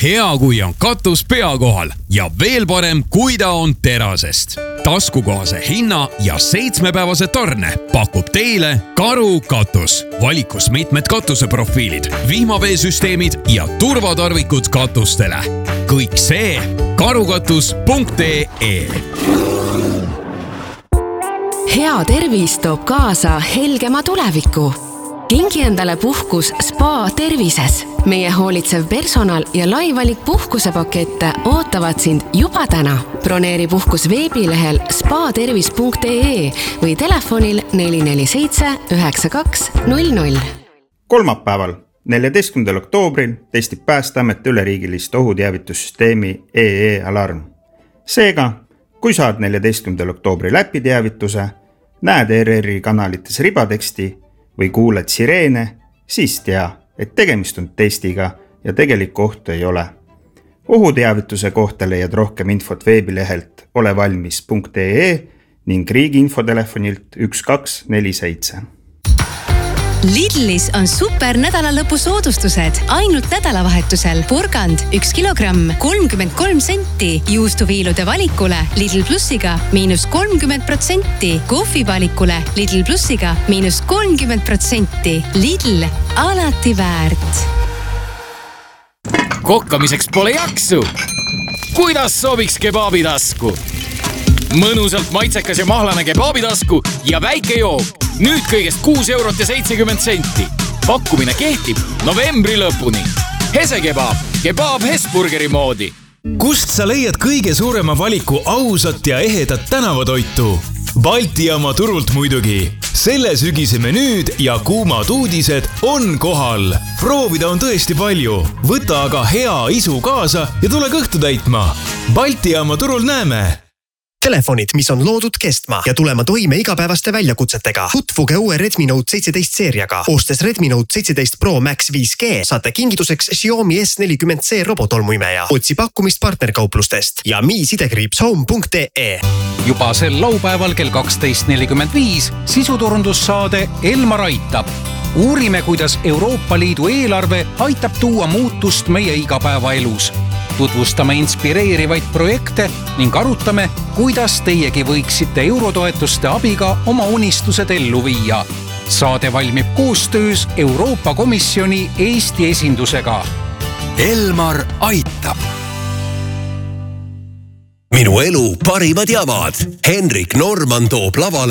Hea, kui on katus pea kohal ja veel parem, kui ta on terasest. Taskukohase hinna ja 7-päevase tarne pakub teile Karu katus. Valikus mitmed katuseprofiilid, vihmaveesüsteemid ja turvatarvikud katustele. Kõik see karukatus.ee. Hea tervis toob kaasa helgema tuleviku. Kingi endale puhkus Spa tervises. Meie hoolitsev personal ja laivalik puhkusepakette ootavad sind juba täna. Broneeri puhkus veebilehel spatervis.ee või telefonil 447 9200. Kolmapäeval, 14. oktoobril testib Päästeamet üleriigilist ohuteavitussüsteemi EE-alarm. Seega, kui saad 14. oktoobri läpiteavituse, näed ERR-i kanalites ribateksti või kuuled sireene, siis tea, et tegemist on testiga ja tegelikku ohtu ei ole. Ohuteavituse kohta leiad rohkem infot veebilehelt olevalmis.ee ning riigi infotelefonilt 1247. Lidlis on super nädalalõpu soodustused. Ainult nädalavahetusel porgand 1 kilogramm 33 senti, juustuviilude valikule Lidl Plussiga -30%, kohvi valikule Lidl Plussiga -30%. Lidl, alati väärt. Kokkamiseks pole jaksu. Kuidas sobiks kebaabitasku? Mõnusalt maitsekas ja mahlane kebaabitasku ja väike jook. Nüüd kõigest 6,70 €. Pakkumine kehtib novembri lõpuni. Hesekebab, kebab Hesburgeri moodi. Kust sa leiad kõige suurema valiku ausat ja ehedat tänavatoitu? Balti jaama turult muidugi. Selle sügise menüüd ja kuumad uudised on kohal. Proovida on tõesti palju. Võta aga hea isu kaasa ja tule kõhtu täitma. Balti jaama turul näeme. Telefonid, mis on loodud kestma ja tulema toime igapäevaste väljakutsetega. Tutvuge uue Redmi Note 17 seeriaga. Ostes Redmi Note 17 Pro Max 5G saate kingituseks Xiaomi S40C robotolmuimeja. Otsi pakkumist partnerkauplustest ja mi-home.ee. Juba sel laupäeval kell 12.45 sisuturundussaade Elmar aitab. Uurime, kuidas Euroopa Liidu eelarve aitab tuua muutust meie igapäevaelus. Tutvustame inspireerivaid projekte ning arutame, kuidas teiegi võiksite eurotoetuste abiga oma unistused ellu viia. Saade valmib koostöös Euroopa Komisjoni Eesti esindusega. Elmar aitab. Minu elu parimad jamad. Henrik Norman toob lavale